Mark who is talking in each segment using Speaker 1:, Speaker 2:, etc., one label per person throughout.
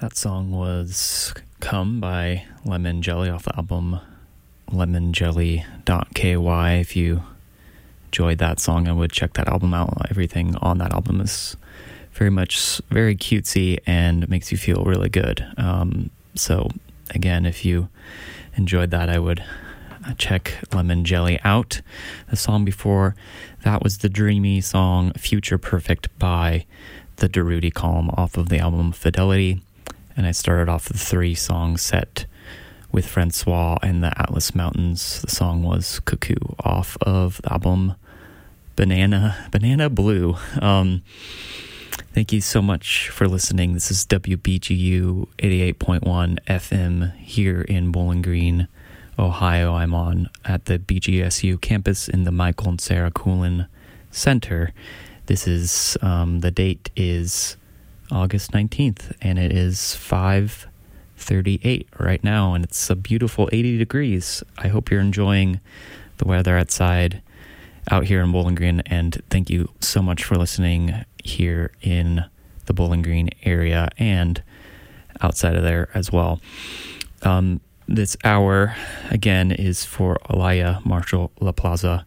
Speaker 1: That song was Come by Lemon Jelly off the album lemonjelly.ky. If you enjoyed that song, I would check that album out. Everything on that album is very cutesy and makes you feel really good. So again, if you enjoyed that, I would check Lemon Jelly out. The song before that was the dreamy song Future Perfect by the Darude Column off of the album Fidelity. And I started off the 3-song set with Francois and the Atlas Mountains. The song was Cuckoo off of the album Banana Blue. Thank you so much for listening. This is WBGU 88.1 FM here in Bowling Green, Ohio. I'm on at the BGSU campus in the Michael and Sarah Coolin Center. This is, the date is August 19th, and it is 5:38 right now, and it's a beautiful 80 degrees. I hope you're enjoying the weather outside out here in Bowling Green, and thank you so much for listening here in the Bowling Green area and outside of there as well. This hour, again, is for Alaya Marshall LaPlaza,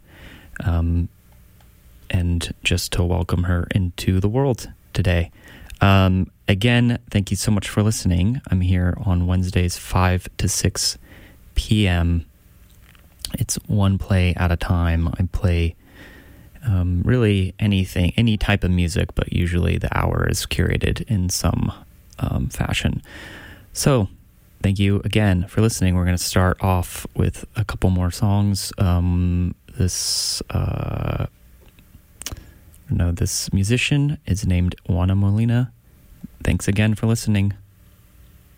Speaker 1: and just to welcome her into the world today. Again, thank you so much for listening. I'm here on Wednesdays 5 to 6 p.m. It's one play at a time. I play really anything, any type of music, but usually the hour is curated in some fashion. So thank you again for listening. We're going to start off with a couple more songs. This musician is named Juana Molina. Thanks again for listening.